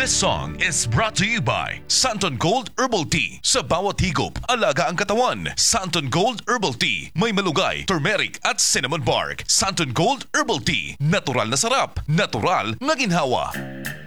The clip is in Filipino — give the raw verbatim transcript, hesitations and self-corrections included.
This song is brought to you by Santon Gold Herbal Tea. Sa bawat higop, alaga ang katawan. Santon Gold Herbal Tea. May malugay, turmeric at cinnamon bark. Santon Gold Herbal Tea. Natural na sarap, natural na ginhawa.